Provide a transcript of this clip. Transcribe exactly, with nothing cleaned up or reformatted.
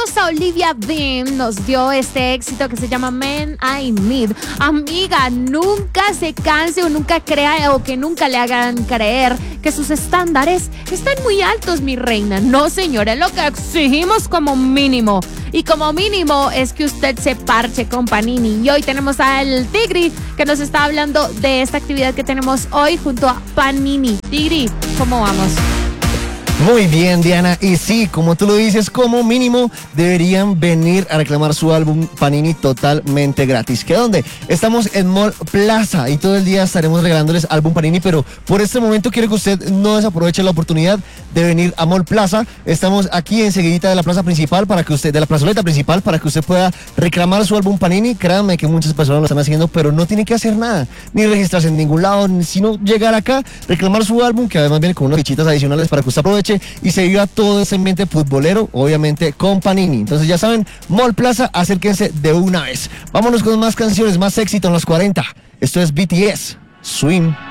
maravillosa Olivia Dean nos dio este éxito que se llama Man I Need. Amiga, nunca se canse o nunca crea o que nunca le hagan creer que sus estándares están muy altos, mi reina. No, señora, es lo que exigimos como mínimo. Y como mínimo es que usted se parche con Panini. Y hoy tenemos al Tigri que nos está hablando de esta actividad que tenemos hoy junto a Panini. Tigri, ¿cómo vamos? Muy bien, Diana, y sí, como tú lo dices, como mínimo deberían venir a reclamar su álbum Panini totalmente gratis. ¿Qué dónde? Estamos en Mall Plaza y todo el día estaremos regalándoles álbum Panini, pero por este momento quiero que usted no desaproveche la oportunidad de venir a Mall Plaza. Estamos aquí enseguidita de la plaza principal para que usted, de la plazoleta principal, para que usted pueda reclamar su álbum Panini. Créanme que muchas personas lo están haciendo, pero no tiene que hacer nada, ni registrarse en ningún lado, sino llegar acá, reclamar su álbum, que además viene con unas fichitas adicionales para que usted aproveche y se viva todo ese ambiente futbolero, obviamente con Panini. Entonces ya saben, Mall Plaza, acérquense de una vez. Vámonos con más canciones, más éxito en los cuarenta. Esto es B T S, Swim.